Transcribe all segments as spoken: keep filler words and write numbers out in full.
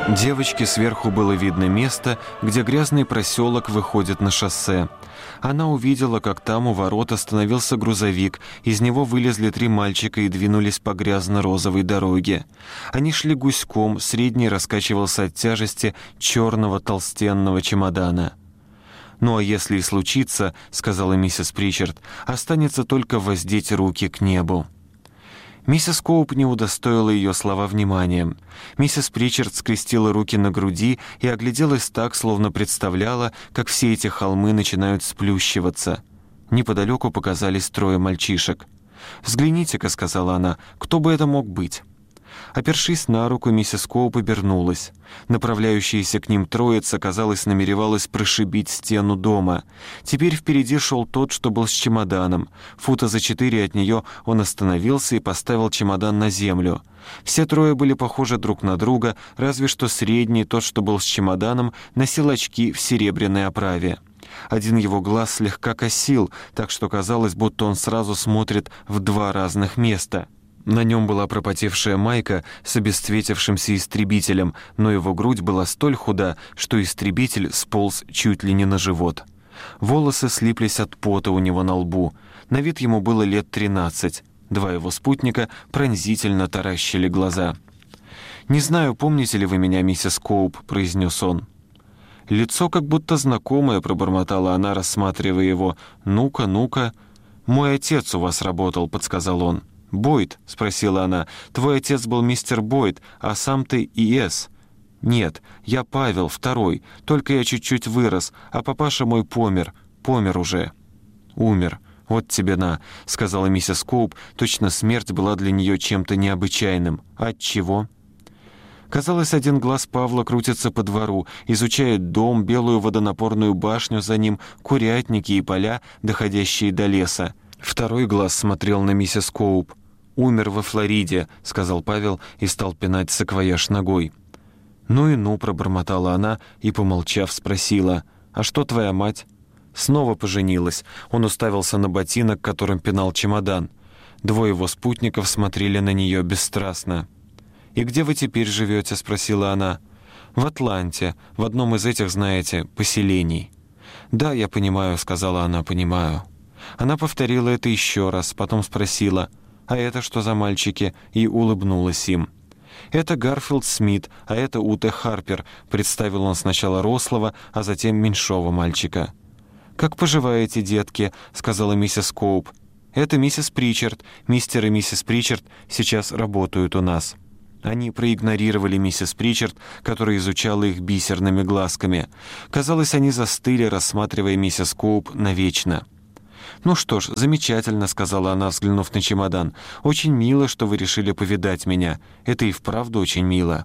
Девочке сверху было видно место, где грязный проселок выходит на шоссе. Она увидела, как там у ворот остановился грузовик, из него вылезли три мальчика и двинулись по грязно-розовой дороге. Они шли гуськом, средний раскачивался от тяжести черного толстенного чемодана. «Ну а если и случится, — сказала миссис Причард, — останется только воздеть руки к небу». Миссис Коуп не удостоила ее слова вниманием. Миссис Причард скрестила руки на груди и огляделась так, словно представляла, как все эти холмы начинают сплющиваться. Неподалеку показались трое мальчишек. «Взгляните-ка, — сказала она, — кто бы это мог быть?» Опершись на руку, миссис Коуп обернулась. Направляющаяся к ним троица, казалось, намеревалась прошибить стену дома. Теперь впереди шел тот, что был с чемоданом. Фута за четыре от нее он остановился и поставил чемодан на землю. Все трое были похожи друг на друга, разве что средний, тот, что был с чемоданом, носил очки в серебряной оправе. Один его глаз слегка косил, так что казалось, будто он сразу смотрит в два разных места. На нем была пропотевшая майка с обесцветившимся истребителем, но его грудь была столь худа, что истребитель сполз чуть ли не на живот. Волосы слиплись от пота у него на лбу. На вид ему было лет тринадцать. Два его спутника пронзительно таращили глаза. «Не знаю, помните ли вы меня, миссис Коуп», — произнес он. «Лицо как будто знакомое», — пробормотала она, рассматривая его. «Ну-ка, ну-ка». «Мой отец у вас работал», — подсказал он. «Бойд?» — спросила она. «Твой отец был мистер Бойд, а сам ты И С «Нет, я Павел, второй. Только я чуть-чуть вырос, а папаша мой помер. Помер уже». «Умер. Вот тебе на», — сказала миссис Коуп. Точно смерть была для нее чем-то необычайным. «От чего?» Казалось, один глаз Павла крутится по двору, изучает дом, белую водонапорную башню за ним, курятники и поля, доходящие до леса. Второй глаз смотрел на миссис Коуп. «Умер во Флориде», — сказал Павел и стал пинать саквояж ногой. «Ну и ну», — пробормотала она и, помолчав, спросила, «А что твоя мать?» Снова поженилась. Он уставился на ботинок, которым пинал чемодан. Двое его спутников смотрели на нее бесстрастно. «И где вы теперь живете?» — спросила она. «В Атланте, в одном из этих, знаете, поселений». «Да, я понимаю», — сказала она, — «понимаю». Она повторила это еще раз, потом спросила, «А это что за мальчики?» и улыбнулась им. «Это Гарфилд Смит, а это Уте Харпер», — представил он сначала рослого, а затем меньшого мальчика. «Как поживаете, детки?» — сказала миссис Коуп. «Это миссис Причард. Мистер и миссис Причард сейчас работают у нас». Они проигнорировали миссис Причард, которая изучала их бисерными глазками. Казалось, они застыли, рассматривая миссис Коуп навечно. «Ну что ж, замечательно», — сказала она, взглянув на чемодан. «Очень мило, что вы решили повидать меня. Это и вправду очень мило».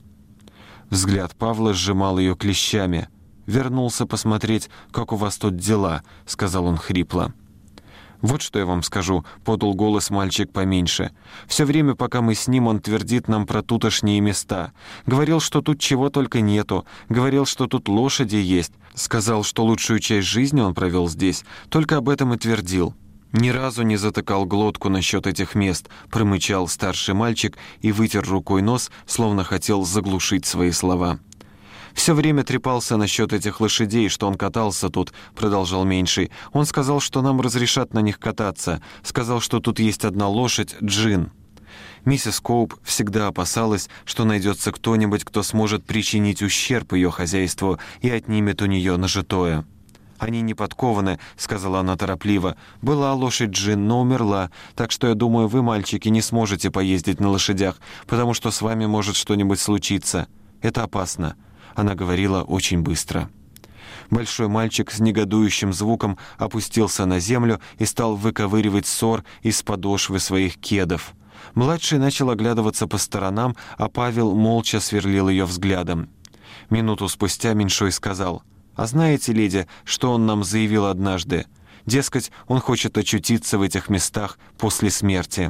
Взгляд Павла сжимал ее клещами. «Вернулся посмотреть, как у вас тут дела», — сказал он хрипло. «Вот что я вам скажу», — подал голос мальчик поменьше. «Все время, пока мы с ним, он твердит нам про тутошние места. Говорил, что тут чего только нету. Говорил, что тут лошади есть. Сказал, что лучшую часть жизни он провел здесь. Только об этом и твердил». «Ни разу не затыкал глотку насчет этих мест», — промычал старший мальчик и вытер рукой нос, словно хотел заглушить свои слова. «Все время трепался насчет этих лошадей, что он катался тут», — продолжал меньший. «Он сказал, что нам разрешат на них кататься. Сказал, что тут есть одна лошадь, Джин». Миссис Коуп всегда опасалась, что найдется кто-нибудь, кто сможет причинить ущерб ее хозяйству и отнимет у нее нажитое. «Они не подкованы», — сказала она торопливо. «Была лошадь Джин, но умерла, так что, я думаю, вы, мальчики, не сможете поездить на лошадях, потому что с вами может что-нибудь случиться. Это опасно». Она говорила очень быстро. Большой мальчик с негодующим звуком опустился на землю и стал выковыривать сор из подошвы своих кедов. Младший начал оглядываться по сторонам, а Павел молча сверлил ее взглядом. Минуту спустя меньшой сказал, «А знаете, леди, что он нам заявил однажды? Дескать, он хочет очутиться в этих местах после смерти».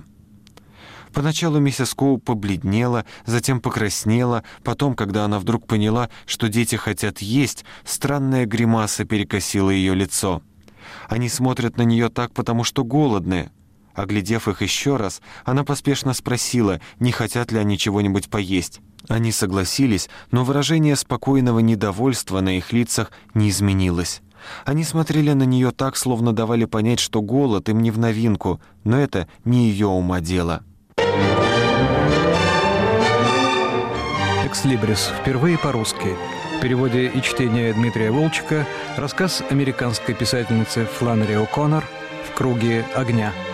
Поначалу миссис Коуп побледнела, затем покраснела, потом, когда она вдруг поняла, что дети хотят есть, странная гримаса перекосила ее лицо. «Они смотрят на нее так, потому что голодны». Оглядев их еще раз, она поспешно спросила, не хотят ли они чего-нибудь поесть. Они согласились, но выражение спокойного недовольства на их лицах не изменилось. Они смотрели на нее так, словно давали понять, что голод им не в новинку, но это не ее ума дело. «Экслибрис» впервые по-русски. В переводе и чтении Дмитрия Волчека рассказ американской писательницы Фланнери О'Коннор «В круге огня».